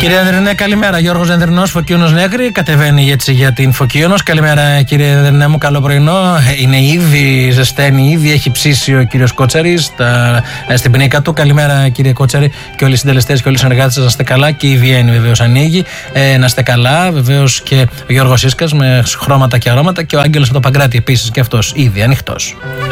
Κύριε Ανδρινέ, καλημέρα. Γιώργος Ανδρινός, Φωκίωνος Νέκρη. Κατεβαίνει έτσι για την Φωκίωνος. Καλημέρα, κύριε Ανδρινέ μου, καλό πρωινό. Είναι ήδη ζεσταίνει, ήδη έχει ψήσει ο κύριος Κότσαρης στην πνίκα του. Καλημέρα, κύριε Κότσαρη, και όλοι οι συντελεστές και όλοι οι συνεργάτες σας. Να είστε καλά. Και η Βιέννη βεβαίως ανοίγει. Να είστε καλά. Βεβαίως και ο Γιώργος Ίσκας με χρώματα και αρώματα. Και ο Άγγελος από το Παγκράτη επίσης και αυτός ήδη ανοιχτός.